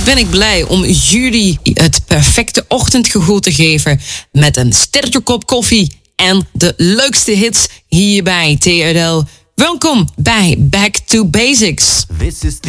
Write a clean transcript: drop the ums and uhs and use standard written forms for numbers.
Wat ben ik blij om jullie het perfecte ochtendgevoel te geven met een sterke kop koffie en de leukste hits hier bij TRL. Welkom bij Back to Basics. This is the